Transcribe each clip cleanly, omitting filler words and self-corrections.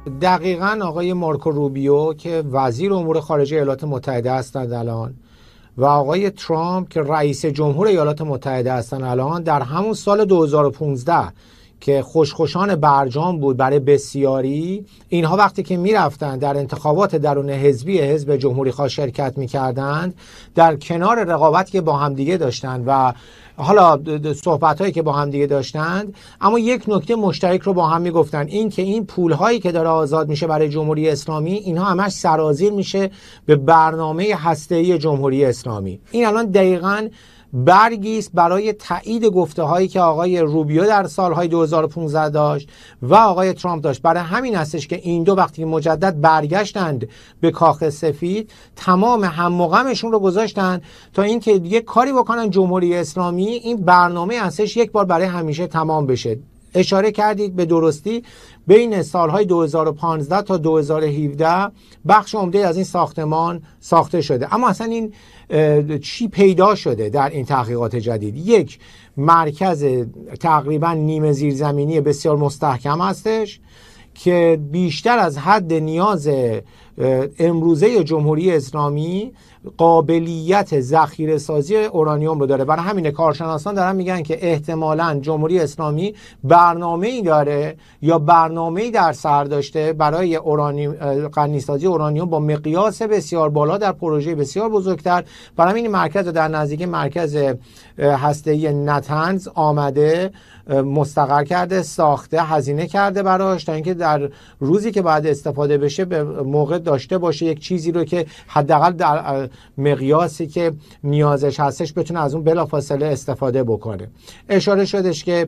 دقیقاً آقای مارکو روبیو که وزیر امور خارجه ایالات متحده هستند الان و آقای ترامپ که رئیس جمهور ایالات متحده هستند الان، در همون سال 2015 که خوشخوشان برجام بود برای بسیاری، اینها وقتی که میرفتن در انتخابات درون حزبی حزب جمهوری خواه شرکت میکردند، در کنار رقابتی که با همدیگه داشتند و حالا صحبت‌هایی که با هم دیگه داشتند، اما یک نکته مشترک رو با هم میگفتن، این که این پول‌هایی که داره آزاد میشه برای جمهوری اسلامی، اینها همش سرازیر میشه به برنامه هسته‌ای جمهوری اسلامی. این الان دقیقاً برگی است برای تایید گفته‌هایی که آقای روبیو در سالهای 2015 داشت و آقای ترامپ داشت. برای همین هستش که این دو وقتی مجدد برگشتند به کاخ سفید، تمام هم و غمشون رو گذاشتن تا اینکه یک کاری بکنن جمهوری اسلامی این برنامه هستش یک بار برای همیشه تمام بشه. اشاره کردید به درستی، بین سالهای 2015 تا 2017 بخش عمده از این ساختمان ساخته شده. اما اصلا این چی پیدا شده در این تحقیقات جدید؟ یک مرکز تقریبا نیمه زیرزمینی بسیار مستحکم هستش که بیشتر از حد نیاز امروزه جمهوری اسلامی قابلیت ذخیره سازی اورانیوم رو داره. برای همین کارشناسان دارن میگن که احتمالاً جمهوری اسلامی برنامه‌ای داره یا برنامه‌ای در سر داشته برای غنی‌سازی اورانیوم با مقیاس بسیار بالا در پروژه بسیار بزرگتر. برای همین مرکز در نزدیکی مرکز هسته‌ای نتنز آمده، مستقر کرده، ساخته، هزینه کرده براش تا اینکه در روزی که بعد استفاده بشه به موقع داشته باشه یک چیزی رو که حداقل در مقیاسی که نیازش هستش بتونه از اون بلافاصله استفاده بکنه. اشاره شدش که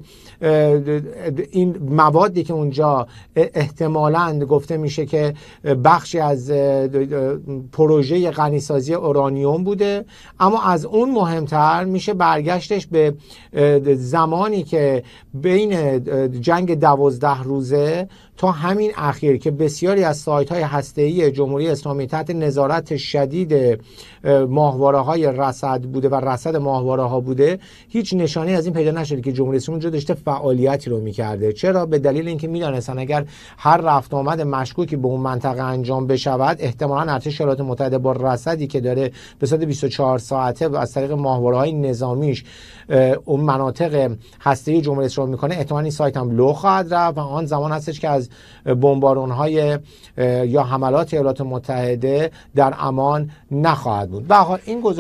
این موادی که اونجا احتمالاً گفته میشه که بخشی از پروژه غنی‌سازی اورانیوم بوده، اما از اون مهمتر میشه برگشتش به زمانی که بین جنگ 12 روزه تا همین اخیر که بسیاری از سایت‌های هسته‌ای جمهوری اسلامی تحت نظارت شدید ماهواره‌های رصد بوده و رصد ماهواره‌ها بوده، هیچ نشانی از این پیدا نشده که جمهوری اسلامی اونجا داشته فعالیتی رو می‌کرده. چرا؟ به دلیل اینکه می‌دانستن اگر هر رفت آمد مشکوکی به اون منطقه انجام بشود، احتمالاً ارتش ایالات متحده با رصدی که داره به صورت 24 ساعته و از طریق ماهواره‌های نظامیش اون مناطق هسته‌ای جمهوری اسلامی می‌کنه، احتمالاً این سایت هم لو خواهد رفت و آن زمان هستش که از بمبارون‌های یا حملات ایالات متحده در امان نخواهد بود. به هر حال این